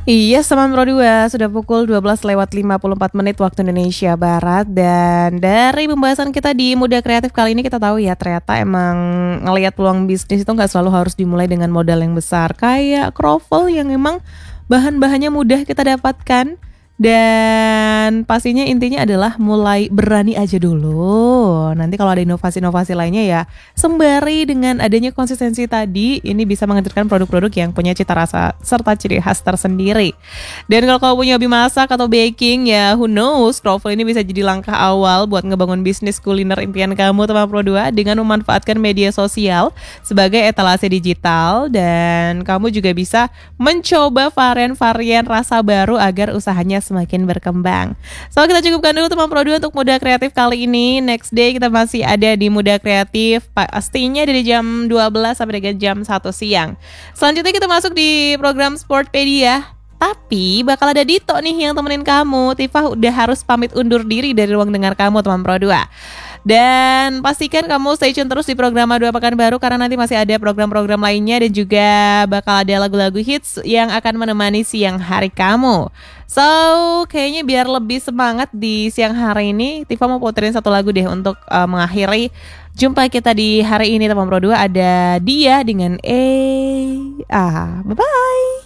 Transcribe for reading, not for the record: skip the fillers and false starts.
Iya, Semen Pro 2 sudah pukul 12:54 waktu Indonesia Barat. Dan dari pembahasan kita di Muda Kreatif kali ini kita tahu ya, ternyata emang ngelihat peluang bisnis itu nggak selalu harus dimulai dengan modal yang besar. Kayak kroffel yang emang bahan-bahannya mudah kita dapatkan. Dan pastinya intinya adalah mulai berani aja dulu. Nanti kalau ada inovasi-inovasi lainnya ya, sembari dengan adanya konsistensi tadi, ini bisa menghadirkan produk-produk yang punya cita rasa serta ciri khas tersendiri. Dan kalau kamu punya hobi masak atau baking ya, who knows, Kroffel ini bisa jadi langkah awal buat ngebangun bisnis kuliner impian kamu teman Pro 2 dengan memanfaatkan media sosial sebagai etalase digital. Dan kamu juga bisa mencoba varian-varian rasa baru agar usahanya semakin berkembang. So kita cukupkan dulu teman Pro 2 untuk Muda Kreatif kali ini. Next day kita masih ada di Muda Kreatif, pastinya dari jam 12 sampai dengan jam 1 siang. Selanjutnya kita masuk di program Sportpedia. Tapi bakal ada Dito nih yang temenin kamu. Tifa udah harus pamit undur diri dari ruang dengar kamu teman Pro 2. Dan pastikan kamu stay tune terus di program 2 Pekanbaru karena nanti masih ada program-program lainnya dan juga bakal ada lagu-lagu hits yang akan menemani siang hari kamu. So, kayaknya biar lebih semangat di siang hari ini, Tifa mau puterin satu lagu deh untuk mengakhiri jumpa kita di hari ini teman Pro 2. Ada Dia dengan bye-bye.